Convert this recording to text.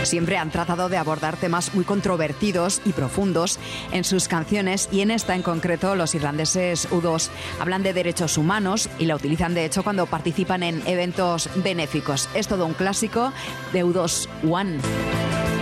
Siempre han tratado de abordar temas muy controvertidos y profundos en sus canciones, y en esta en concreto los irlandeses U2 hablan de derechos humanos y la utilizan de hecho cuando participan en eventos benéficos. Es todo un clásico de U2, One.